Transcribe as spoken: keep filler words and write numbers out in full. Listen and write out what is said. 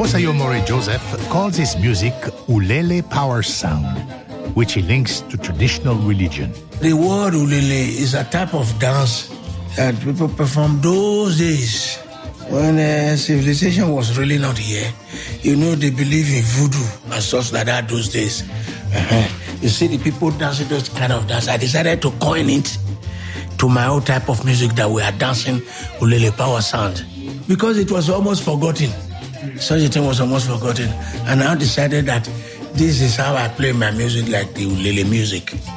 Osayomore Joseph calls his music Ulele Power Sound, which he links to traditional religion. The word Ulele is a type of dance that people perform those days when uh, civilization was really not here. You know, they believe in voodoo and stuff like that those days. Uh-huh. You see the people dancing those kind of dance. I decided to coin it to my own type of music that we are dancing Ulele Power Sound, because it was almost forgotten. Such a thing was almost forgotten. And I decided that this is how I play my music, like the Ulele music.